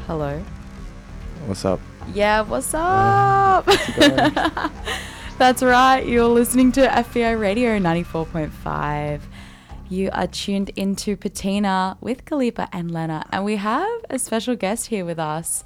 Hello. What's up? Yeah, what's up? That's right. You're listening to FBI Radio 94.5. You are tuned into Patina with Kalipa and Lena, and we have a special guest here with us.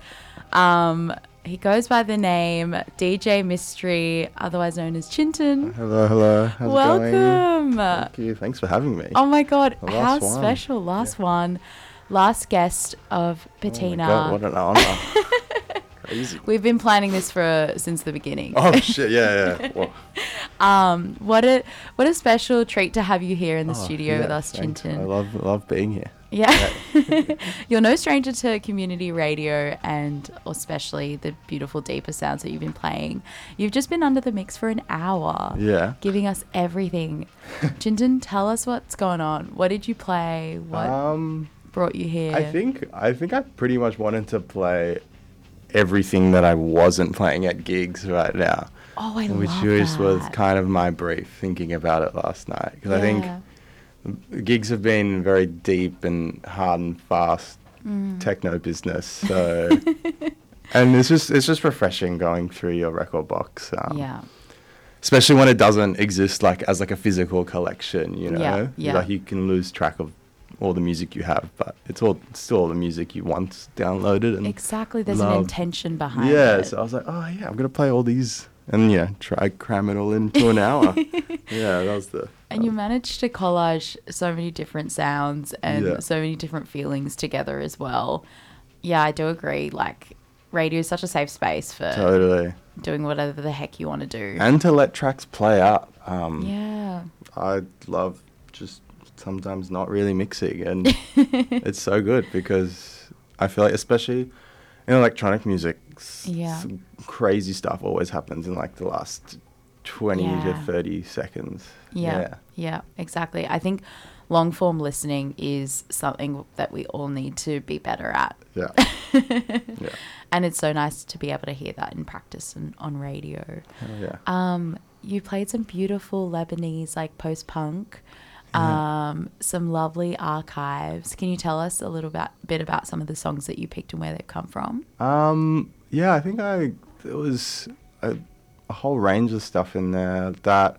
He goes by the name DJ Mystery, otherwise known as Chintan. Hello. How's it going? Welcome. Thank you. Thanks for having me. Oh my God, The how last one. special. Last one. Last guest of Patina. Oh my God, what an honor. Crazy. We've been planning this since the beginning. Oh shit, yeah. Well, What a special treat to have you here in the studio with us, thanks. Chintan. I love being here. Yeah. You're no stranger to community radio and especially the beautiful deeper sounds that you've been playing. You've just been under the mix for an hour. Yeah. Giving us everything. Chintan, tell us what's going on. What did you play? What brought you here? I think I pretty much wanted to play everything that I wasn't playing at gigs right now. Oh, I love which that. was kind of my brief thinking about it last night. Because I think gigs have been very deep and hard and fast techno business. So, and it's just refreshing going through your record box. Yeah. Especially when it doesn't exist as a physical collection, you know? Yeah. Like you can lose track of all the music you have, but it's still all the music you once downloaded. And Exactly. There's an intention behind yeah, it. so I was like, oh yeah, I'm going to play all these and try cram it all into an hour. Yeah, that was the... And you managed to collage so many different sounds and so many different feelings together as well. Yeah, I do agree. Like, radio is such a safe space for Totally. doing whatever the heck you want to do. And to let tracks play out. Yeah. I love just sometimes not really mixing, and it's so good because I feel like, especially in electronic music, some crazy stuff always happens in like the last 20 to 30 seconds. Yeah, exactly. I think long form listening is something that we all need to be better at. Yeah. And it's so nice to be able to hear that in practice and on radio. Yeah. You played some beautiful Lebanese like post-punk, some lovely archives. Can you tell us a little bit about some of the songs that you picked and where they've come from? Yeah, I think there was a whole range of stuff in there. That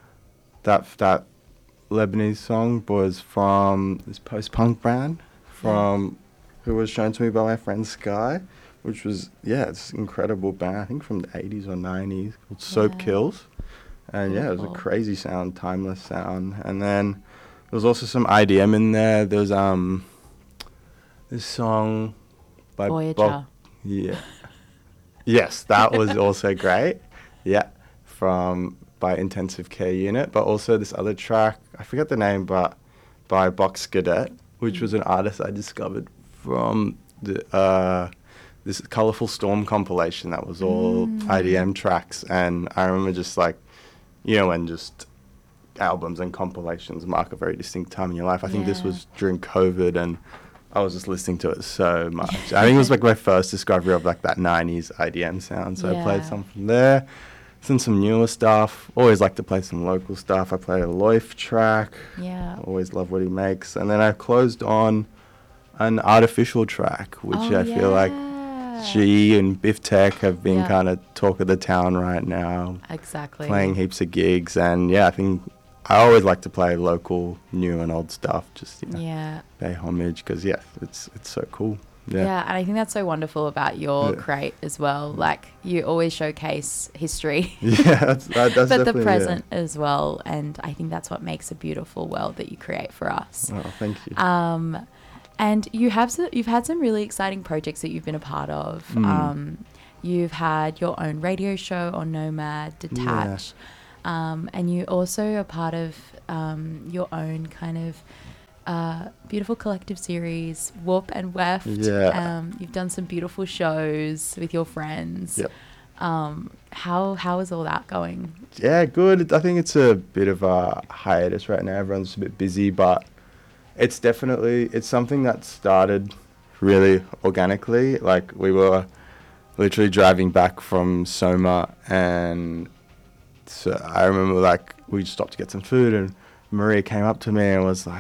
Lebanese song was from this post-punk band who was shown to me by my friend Sky, which was, it's an incredible band, I think from the 80s or 90s, called Soap Kills. And it was a crazy sound, timeless sound. And then there was also some IDM in there. There was this song by Voyager. Yes, that was also great. Yeah, by Intensive Care Unit. But also this other track, I forget the name, but by Box Cadet, which was an artist I discovered from this Colourful Storm compilation that was all IDM tracks. And I remember just when just albums and compilations mark a very distinct time in your life. I think this was during COVID, and I was just listening to it so much. I think it was like my first discovery of like that 90s IDM sound. So I played some from there, some newer stuff. Always like to play some local stuff. I played a Loif track. Yeah. Always love what he makes. And then I closed on an Artificial track, which I feel like she and Biff Tech have been kind of talk of the town right now. Exactly. Playing heaps of gigs. And I think I always like to play local, new and old stuff. Just, pay homage because, it's so cool. Yeah, and I think that's so wonderful about your crate as well. Like, you always showcase history. That's but definitely, the present as well. And I think that's what makes a beautiful world that you create for us. Oh, thank you. And you've had some really exciting projects that you've been a part of. You've had your own radio show on Nomad, Detach, and you also are part of your own kind of beautiful collective series, Whoop and Weft. Yeah. You've done some beautiful shows with your friends. Yep. How is all that going? Yeah, good. I think it's a bit of a hiatus right now. Everyone's a bit busy, but it's something that started really organically. Like, we were literally driving back from Soma, and so I remember we stopped to get some food, and Maria came up to me and was like,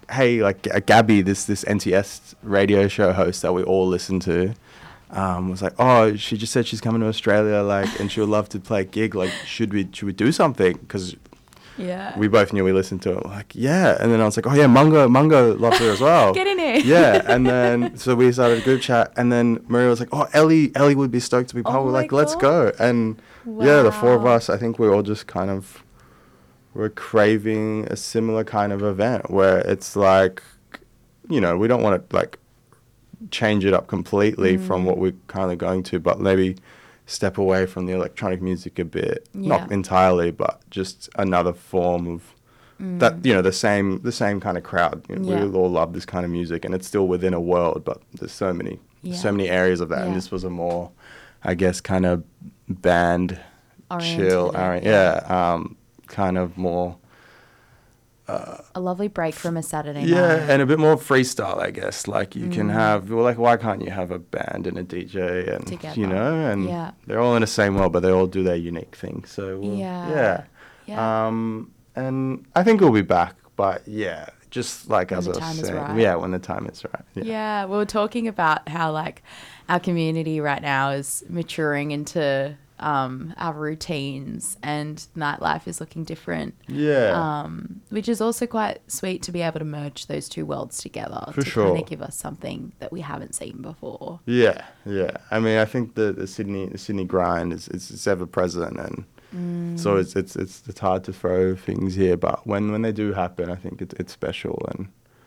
hey, like Gabby, this NTS radio show host that we all listen to, was like, oh, she just said she's coming to Australia, like, and she would love to play a gig. Like, should we do something? Because Yeah. we both knew we listened to it. Like, yeah. And then I was like, oh yeah, Mungo loves her as well. Get in here. Yeah. And then so we started a group chat, and then Maria was like, oh, Ellie would be stoked to be part. Oh We're my like, let's go. And yeah, the four of Wow. us, I think we all just kind of were craving a similar kind of event where it's like, you know, we don't want to like change it up completely from what we're currently going to, but maybe step away from the electronic music a bit, not Yeah. entirely, but just another form of that, you know, the same kind of crowd. You know, Yeah. we all love this kind of music, and it's still within a world, but there's so many areas of that, Yeah. and this was a more, I guess, kind of band chill, Oriented, kind of more. A lovely break from a Saturday night. Yeah, and a bit more freestyle, I guess. Like you can have, well, like why can't you have a band and a DJ and Together. you know, and Yeah. they're all in the same world, but they all do their unique thing. So Yeah. and I think we'll be back, but yeah, just like When as the I was time is saying, right. yeah, when the time is right. Yeah, we were talking about how like our community right now is maturing into our routines, and nightlife is looking different. Yeah. Which is also quite sweet to be able to merge those two worlds together For to sure. kind of give us something that we haven't seen before. Yeah. I mean, I think the Sydney grind is ever present, and so it's hard to throw things here, but when they do happen, I think it's special, and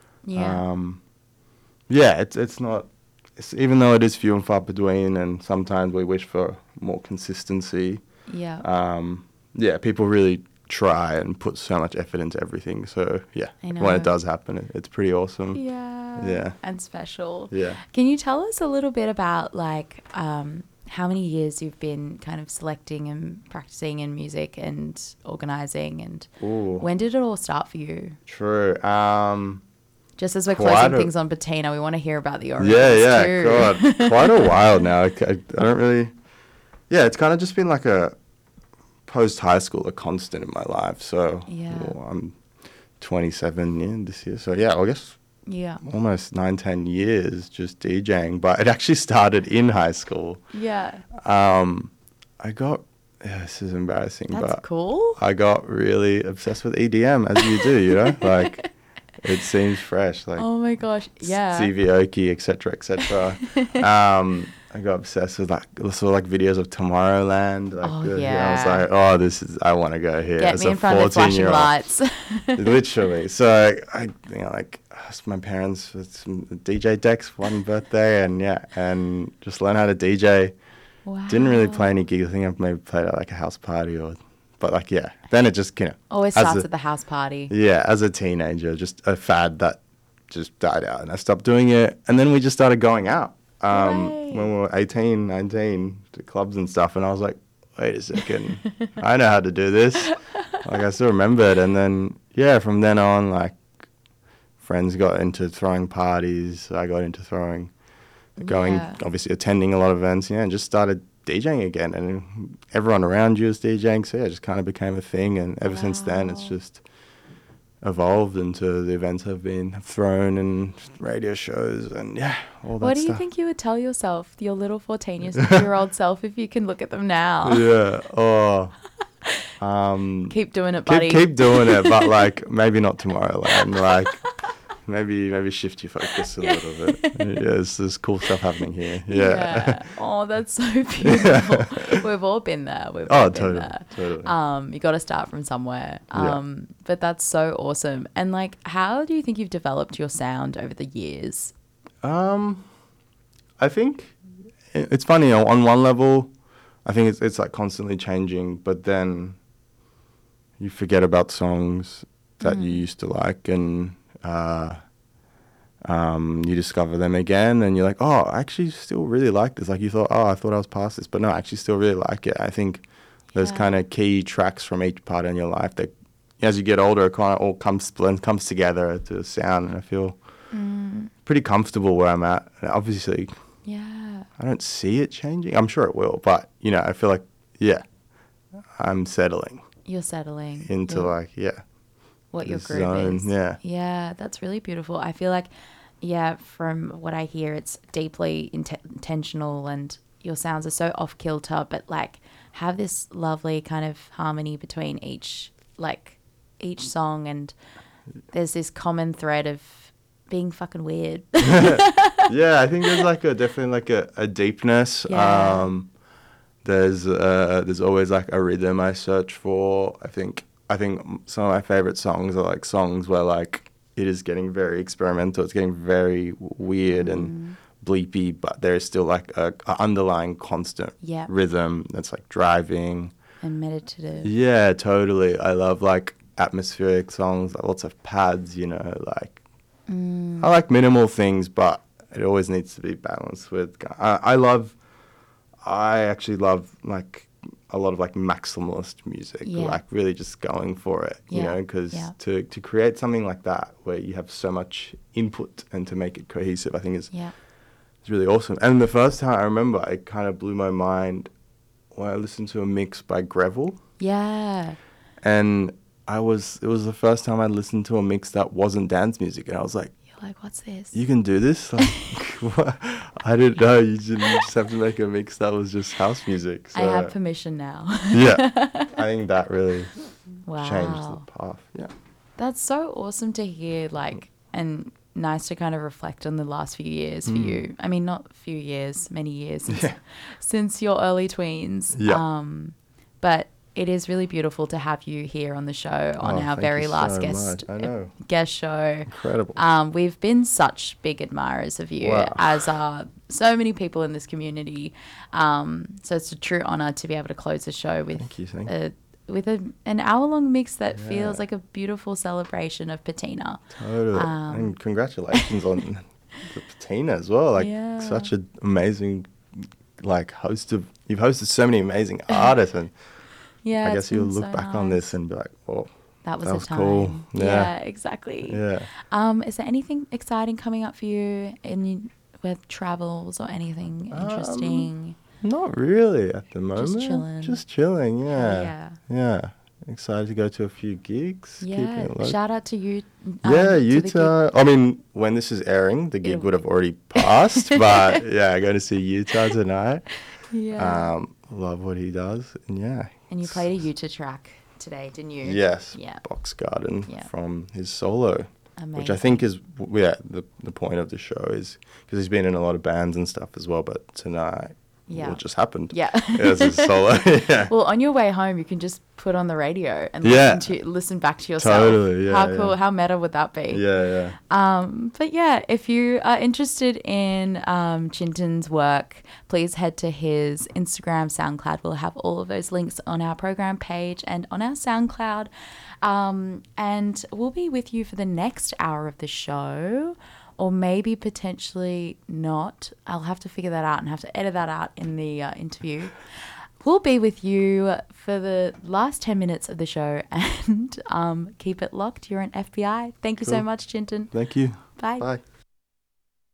Yeah. it's not. Even though it is few and far between, and sometimes we wish for more consistency. Yeah. People really try and put so much effort into everything. So yeah, I know. when it does happen, it's pretty awesome. Yeah. Yeah. And special. Yeah. Can you tell us a little bit about like how many years you've been kind of selecting and practicing in music and organizing, and Ooh. when did it all start for you? True. Just as we're Quite closing a- things on Patina, we want to hear about the origins Yeah, too. God, quite a while now. I don't really. Yeah, it's kind of just been like a post high school, a constant in my life. So Yeah. well, I'm 27 this year. So yeah, I guess Yeah. almost 9-10 years just DJing. But it actually started in high school. Yeah. I got. Yeah, this is embarrassing, That's but cool. I got really obsessed with EDM, as you do. You know, like it seems fresh, like. Oh my gosh. Yeah. Stevie Aoki, etc., I got obsessed with like videos of Tomorrowland. Like, Oh, I was yeah. like, I want to go here. Get as me a in front of the flashing 14-year-old. lights. Literally. So I asked my parents for some DJ decks one birthday, and just learn how to DJ. Wow. Didn't really play any gigs. I think I've maybe played at like a house party but like yeah. Then it just Always as starts a- at the house party. yeah, as a teenager, just a fad that just died out, and I stopped doing it. And then we just started going out Right. when we were 18, 19, to clubs and stuff. And I was like, wait a second, I know how to do this. Like I still remember it. And then yeah, from then on, like friends got into throwing parties. I got into going, Yeah. obviously attending a lot of events. Yeah, and just started DJing again, and everyone around you is DJing. So yeah, it just kind of became a thing. And ever since then, it's Wow. just evolved into the events I've thrown and radio shows and yeah, all that What do you stuff. think you would tell yourself, your little 14-year-old self, if you can look at them now? Yeah. Oh. Keep doing it, buddy. Keep doing it, but like maybe not Tomorrowland. Like maybe shift your focus a little bit. Yeah, there's cool stuff happening here. Yeah. Oh, that's so beautiful. We've all been there. We've all been there. Totally. You got to start from somewhere. Yeah. But that's so awesome. And like, how do you think you've developed your sound over the years? I think it's funny. On one level, I think it's like constantly changing, but then you forget about songs that you used to like, and you discover them again, and you're like, oh, I actually still really like this. Like you thought, oh, I thought I was past this, but no, I actually still really like it. I think there's Yeah. kind of key tracks from each part in your life that, as you get older, it kind of all comes together to a sound, and I feel pretty comfortable where I'm at. And obviously, Yeah. I don't see it changing. I'm sure it will, but I feel like I'm settling You're settling into You're- like what your this groove zone, is. yeah. Yeah, that's really beautiful. I feel like, yeah, from what I hear, it's deeply intentional and your sounds are so off kilter, but like have this lovely kind of harmony between each song, and there's this common thread of being fucking weird. Yeah, I think there's like definitely like a deepness. Yeah. There's always like a rhythm I search for. I think some of my favorite songs are like songs where like it is getting very experimental. It's getting very weird and bleepy, but there is still like a underlying constant Yep. rhythm that's like driving. And meditative. Yeah, totally. I love like atmospheric songs, like lots of pads, like I like minimal things, but it always needs to be balanced with. I actually love like a lot of like maximalist music, Yeah. like really just going for it, Yeah, because yeah. to create something like that where you have so much input and to make it cohesive, I think is Yeah. really awesome. And the first time I remember, it kind of blew my mind when I listened to a mix by Greville, Yeah. and it was the first time I listened to a mix that wasn't dance music, and I was like, You're like, what's this? you can do this? Like, what? I didn't know. You just have to make a mix that was just house music. So, I have permission now. yeah, I think that really Wow. changed the path. Yeah. That's so awesome to hear, like, and nice to kind of reflect on the last few years for you. I mean, not few years, many years since your early tweens. Yeah. But it is really beautiful to have you here on the show on our thank very you last so guest much. I know. guest show. Incredible. We've been such big admirers of you, Wow. as are so many people in this community. So it's a true honor to be able to close the show with Thank you. an hour-long mix that Yeah. feels like a beautiful celebration of patina. Totally. And congratulations on the patina as well. Like, Yeah. such an amazing, like, you've hosted so many amazing artists, and Yeah, I it's guess you'll been look so back on nice. this and be like, oh, That was that a was time. cool. Yeah, Yeah. exactly. yeah. Is there anything exciting coming up for you with travels or anything interesting? Not really at the moment. chilling. Just chilling, yeah. Yeah. Yeah. Excited to go to a few gigs. Yeah. Keeping it local. Shout out to you. Yeah, to the Utah. I mean, when this is airing, the gig It'll- would have already passed. But yeah, going to see Utah tonight. gig. Yeah. Love what he does. And yeah. And you played a Utah track today, didn't you? Yes. Yeah. Box Garden Yeah. from his solo. Amazing. Which I think is, the point of the show is, because he's been in a lot of bands and stuff as well. But tonight, Yeah. well, it just happened. Yeah. It was his solo. Yeah. Well, on your way home, you can just put on the radio and Yeah. listen back to yourself. Totally, yeah, How yeah. cool, how meta would that be? Yeah. But yeah, if you are interested in Chintan's work, please head to his Instagram, SoundCloud. We'll have all of those links on our program page and on our SoundCloud. And we'll be with you for the next hour of the show, or maybe potentially not. I'll have to figure that out and have to edit that out in the interview. We'll be with you for the last 10 minutes of the show, and keep it locked. You're an FBI. Thank you so Cool. much, Chintan. Thank you. Bye. Bye.